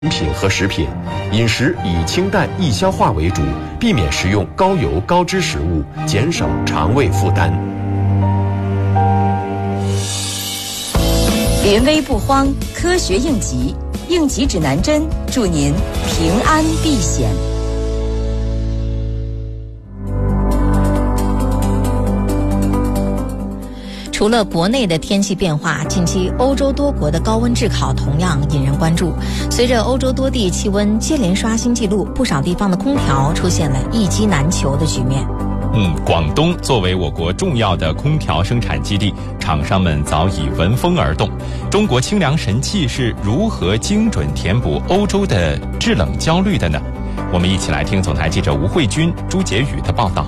品和食品，饮食以清淡易消化为主，避免食用高油高脂食物，减少肠胃负担。 临危不慌，科学应急，应急指南针，祝您平安避险。除了国内的天气变化，近期欧洲多国的高温炙烤同样引人关注。随着欧洲多地气温接连刷新纪录，不少地方的空调出现了一机难求的局面。 广东作为我国重要的空调生产基地，厂商们早已闻风而动。中国清凉神器是如何精准填补欧洲的制冷焦虑的呢？我们一起来听总台记者吴慧君、朱杰宇的报道。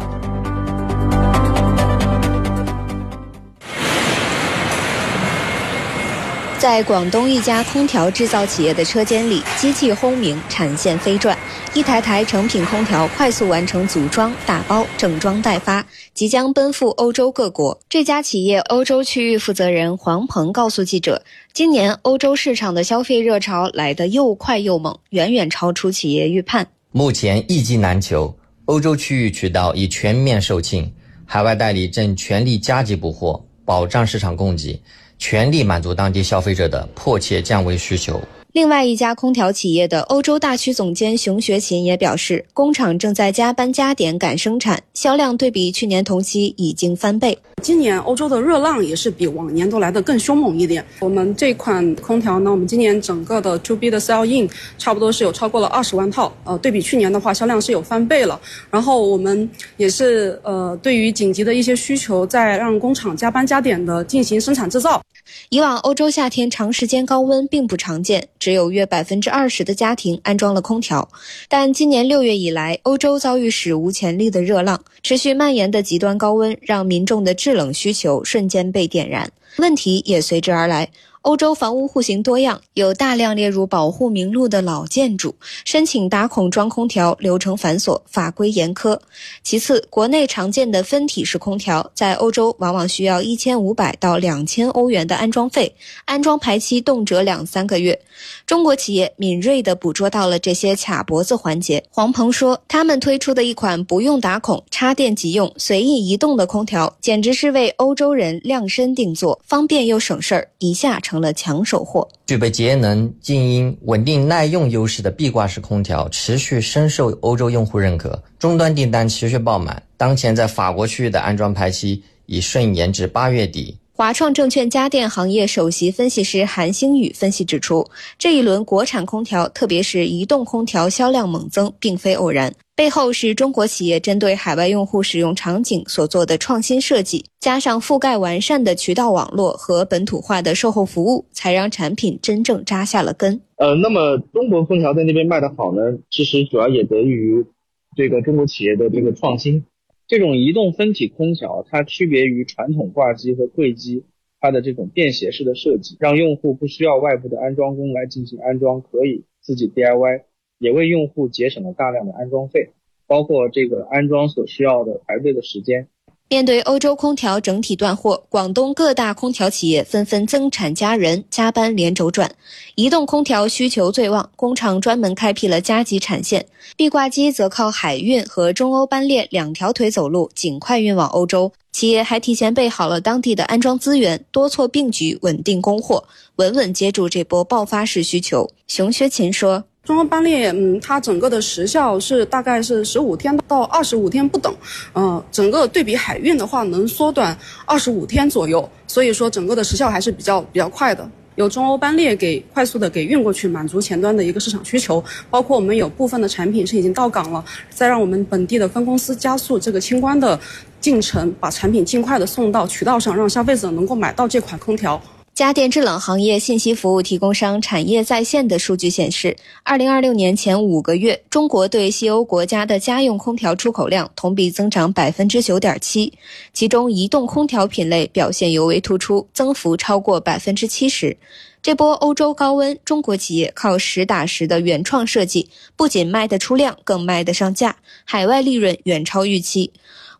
在广东一家空调制造企业的车间里，机器轰鸣，产线飞转，一台台成品空调快速完成组装、打包、整装待发，即将奔赴欧洲各国。这家企业欧洲区域负责人黄鹏告诉记者，今年欧洲市场的消费热潮来得又快又猛，远远超出企业预判。 目前一机难求，欧洲区域渠道已全面售罄，海外代理正全力加急补货，保障市场供给，全力满足当地消费者的迫切降温需求。 另外一家空调企业的欧洲大区总监熊学勤也表示，工厂正在加班加点赶生产，销量对比去年同期已经翻倍。 今年欧洲的热浪也是比往年都来得更凶猛一点。我们这款空调呢，我们今年整个的 2B 的 sell in 差不多是有超过了20万套，对比去年的话销量是有翻倍了。然后我们也是对于紧急的一些需求，在让工厂加班加点的进行生产制造。 以往欧洲夏天长时间高温并不常见，只有约20%的家庭安装了空调。但今年6月以来，欧洲遭遇史无前例的热浪，持续蔓延的极端高温让民众的制冷需求瞬间被点燃，问题也随之而来。欧洲房屋户型多样，有大量列入保护名录的老建筑，申请打孔装空调流程繁琐，法规严苛。其次，国内常见的分体式空调在欧洲往往需要1500到2000欧元的安装费，安装排期动辄2-3个月。中国企业敏锐地捕捉到了这些卡脖子环节。黄鹏说，他们推出的一款不用打孔、插电即用、随意移动的空调，简直是为欧洲人量身定做，方便又省事儿，一下成了抢手货。 具备节能、静音、稳定、耐用优势的壁挂式空调持续深受欧洲用户认可，终端订单持续爆满。当前在法国区域的安装排期已顺延至8月底。 华创证券家电行业首席分析师韩星宇分析指出，这一轮国产空调，特别是移动空调销量猛增，并非偶然，背后是中国企业针对海外用户使用场景所做的创新设计，加上覆盖完善的渠道网络和本土化的售后服务，才让产品真正扎下了根。 那么中国空调在那边卖得好呢，其实主要也得益于这个中国企业的这个创新。这种移动分体空调，它区别于传统挂机和柜机，它的这种便携式的设计，让用户不需要外部的安装工来进行安装，可以自己 DIY， 也为用户节省了大量的安装费，包括这个安装所需要的排队的时间。 面对欧洲空调整体断货，广东各大空调企业纷纷增产加人，加班连轴转。移动空调需求最旺，工厂专门开辟了加急产线，壁挂机则靠海运和中欧班列2条腿走路，尽快运往欧洲。企业还提前备好了当地的安装资源，多措并举，稳定供货，稳稳接住这波爆发式需求。熊学勤说， 中欧班列，它整个的时效是大概是15天到25天不等，整个对比海运的话能缩短25天左右，所以说整个的时效还是比较快的。有中欧班列快速的给运过去，满足前端的一个市场需求，包括我们有部分的产品是已经到港了，再让我们本地的分公司加速这个清关的进程，把产品尽快的送到渠道上，让消费者能够买到这款空调。 家电制冷行业信息服务提供商产业在线的数据显示，2026年前5个月，中国对西欧国家的家用空调出口量同比增长 9.7%， 其中移动空调品类表现尤为突出，增幅超过 70%。这波欧洲高温，中国企业靠实打实的原创设计，不仅卖得出量，更卖得上价，海外利润远超预期。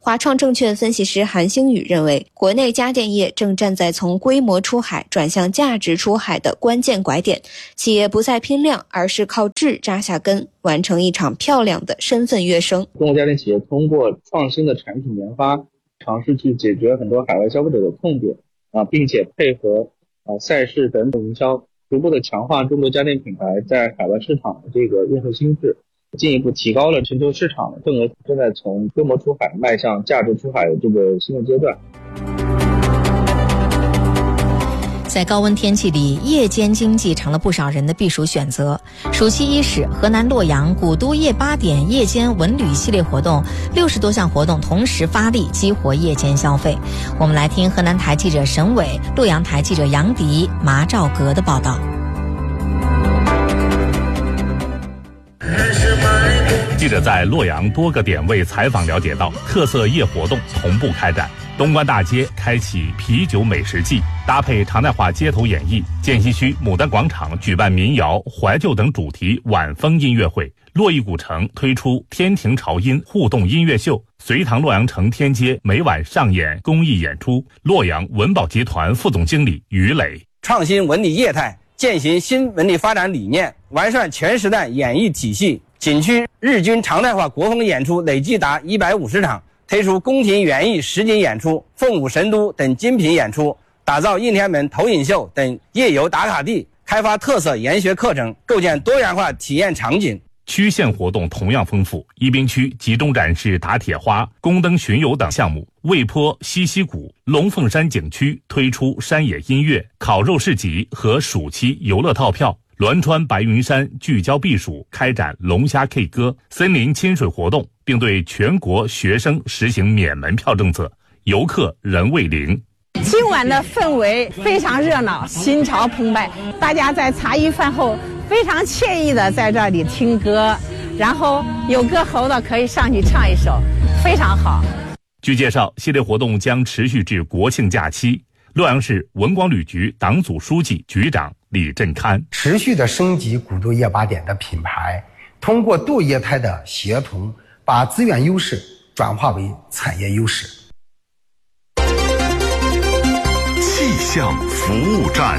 华创证券分析师韩星宇认为，国内家电业正站在从规模出海转向价值出海的关键拐点，企业不再拼量，而是靠质扎下根，完成一场漂亮的身份跃升。 中国家电企业通过创新的产品研发，尝试去解决很多海外消费者的痛点并且配合赛事等等营销，逐步的强化中国家电品牌在海外市场的这个认受心智，进一步提高了全球市场的份额，正在从规模出海迈向价值出海的这个新的阶段。 在高温天气里，夜间经济成了不少人的避暑选择。暑期伊始，河南洛阳古都夜8点夜间文旅系列活动，60多项活动同时发力，激活夜间消费。我们来听河南台记者沈伟、洛阳台记者杨迪、马兆阁的报道。 记者在洛阳多个点位采访了解到，特色夜活动同步开展。东关大街开启啤酒美食季，搭配常态化街头演绎；涧西区牡丹广场举办民谣、怀旧等主题晚风音乐会；洛邑古城推出天庭潮音互动音乐秀；隋唐洛阳城天街每晚上演公益演出。洛阳文保集团副总经理于磊： 创新文旅业态，践行新文旅发展理念，完善全时代演艺体系。景区日均常态化国风演出累计达150场，推出宫廷园艺实景演出、凤舞神都等精品演出，打造应天门投影秀等夜游打卡地，开发特色研学课程，构建多元化体验场景。 区县活动同样丰富，宜宾区集中展示打铁花、宫灯巡游等项目；魏坡、西溪谷、龙凤山景区推出山野音乐、烤肉市集和暑期游乐套票；栾川白云山聚焦避暑，开展龙虾 K 歌、森林亲水活动，并对全国学生实行免门票政策，游客人未零。 今晚的氛围非常热闹，心潮澎湃，大家在茶余饭后非常惬意的在这里听歌，然后有歌喉的可以上去唱一首，非常好。 据介绍，系列活动将持续至国庆假期。洛阳市文广旅局党组书记、局长李振堪： 持续的升级古都夜8点的品牌，通过多业态的协同，把资源优势转化为产业优势。 气象服务站。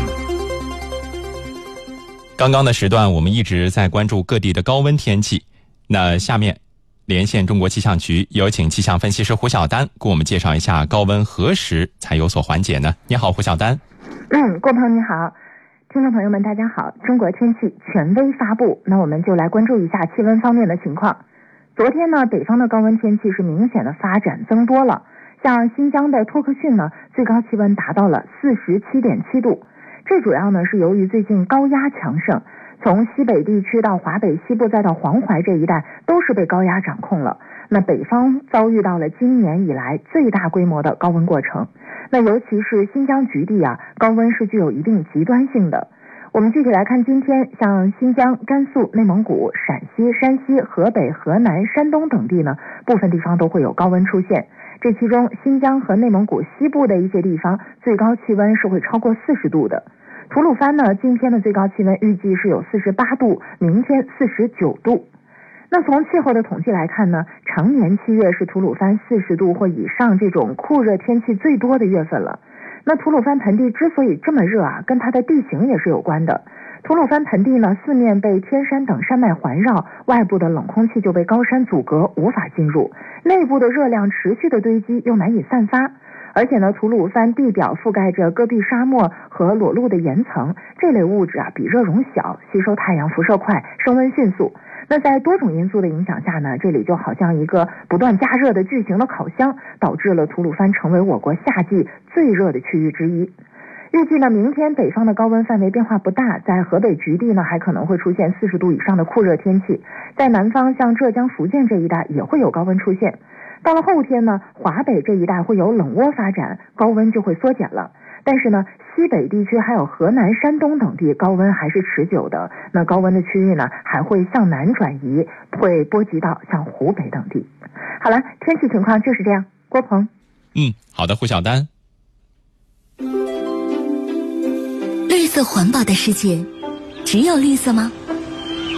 刚刚的时段，我们一直在关注各地的高温天气。那下面连线中国气象局，有请气象分析师胡晓丹给我们介绍一下高温何时才有所缓解呢？你好，胡晓丹。 郭鹏你好，听众朋友们大家好。中国天气权威发布，那我们就来关注一下气温方面的情况。昨天呢，北方的高温天气是明显的发展增多了，像新疆的托克逊呢，最高气温达到了47.7度。这主要呢是由于最近高压强盛，从西北地区到华北西部再到黄淮这一带都是被高压掌控了。那北方遭遇到了今年以来最大规模的高温过程。那尤其是新疆局地高温是具有一定极端性的。我们具体来看今天，像新疆、甘肃、内蒙古、陕西、山西、河北、河南、山东等地呢，部分地方都会有高温出现。这其中新疆和内蒙古西部的一些地方最高气温是会超过40度的。吐鲁番呢，今天的最高气温预计是有48度，明天49度。那从气候的统计来看呢，常年7月是吐鲁番40度或以上这种酷热天气最多的月份了。那吐鲁番盆地之所以这么热跟它的地形也是有关的。吐鲁番盆地呢，四面被天山等山脉环绕，外部的冷空气就被高山阻隔，无法进入，内部的热量持续的堆积又难以散发。而且呢，吐鲁番地表覆盖着戈壁沙漠和裸露的岩层，这类物质比热容小，吸收太阳辐射快，升温迅速。那在多种因素的影响下呢，这里就好像一个不断加热的巨型的烤箱，导致了吐鲁番成为我国夏季最热的区域之一。预计呢，明天北方的高温范围变化不大，在河北局地呢还可能会出现40度以上的酷热天气，在南方像浙江、福建这一带也会有高温出现。到了后天呢，华北这一带会有冷涡发展，高温就会缩减了。但是呢，西北地区还有河南、山东等地高温还是持久的。那高温的区域呢，还会向南转移，会波及到像湖北等地。好了，天气情况就是这样。郭鹏。 好的，胡晓丹。 绿色环保的世界，只有绿色吗？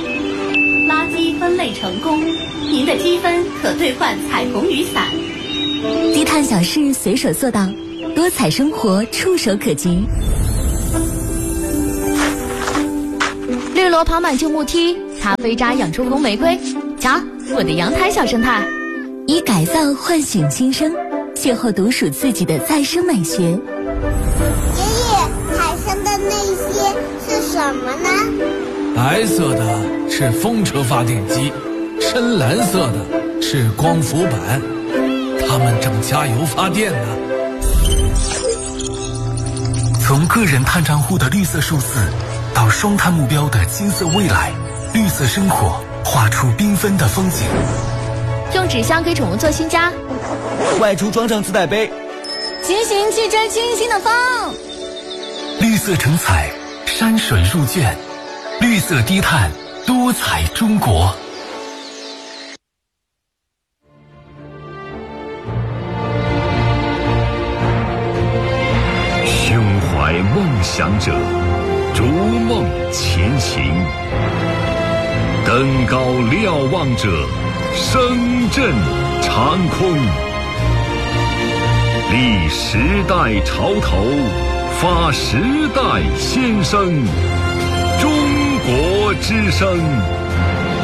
垃圾分类成功，您的积分可兑换彩虹雨伞。 低碳小事随手做到，多彩生活触手可及。 绿萝跑满旧木梯，咖啡渣养出红玫瑰。瞧，我的阳台小生态。 以改造唤醒新生，邂逅独属自己的再生美学。 爷爷，海上的那些是什么呢？ 白色的是风车发电机，深蓝色的是光伏板，它们正加油发电呢。 从个人碳账户的绿色数字，到双碳目标的金色未来，绿色生活画出缤纷的风景。 用纸箱给宠物做新家， 外出装上自带杯， 骑行去追清新的风。 绿色成彩，山水入卷，绿色低碳，多彩中国。 胸怀梦想者，逐梦前行，登高瞭望者，声震长空。立时代潮头，发时代先声。中国之声